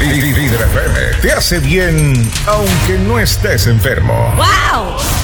Líder FM te hace bien aunque no estés enfermo. ¡Wow!